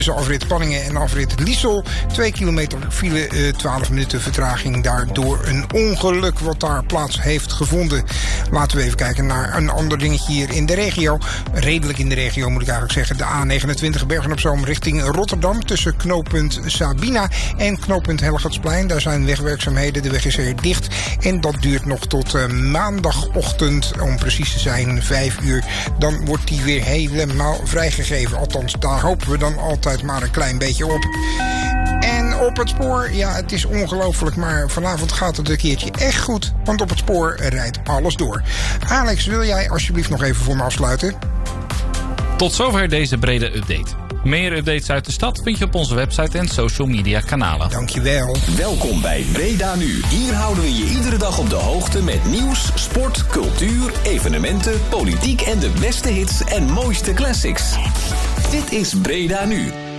Tussen afrit Panningen en afrit Liesel. 2 kilometer file, 12 minuten vertraging daardoor een ongeluk wat daar plaats heeft gevonden. Laten we even kijken naar een ander dingetje hier in de regio. Redelijk in de regio moet ik eigenlijk zeggen. De A29 Bergen op Zoom richting Rotterdam. Tussen knooppunt Sabina en knooppunt Hellegatsplein. Daar zijn wegwerkzaamheden. De weg is er dicht. En dat duurt nog tot maandagochtend. Om precies te zijn 5 uur. Dan wordt die weer helemaal vrijgegeven. Althans, daar hopen we dan altijd maar een klein beetje op. En op het spoor, ja, het is ongelooflijk, maar vanavond gaat het een keertje echt goed. Want op het spoor rijdt alles door. Alex, wil jij alsjeblieft nog even voor me afsluiten? Tot zover deze brede update. Meer updates uit de stad vind je op onze website en social media kanalen. Dankjewel. Welkom bij Breda Nu. Hier houden we je iedere dag op de hoogte met nieuws, sport, cultuur, evenementen, politiek en de beste hits en mooiste classics. Dit is Breda Nu.